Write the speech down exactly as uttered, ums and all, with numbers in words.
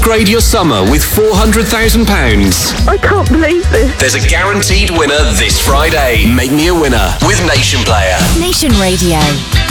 upgrade your summer with four hundred thousand pounds. I can't believe this. There's a guaranteed winner this Friday. Make me a winner with Nation Player. Nation Radio.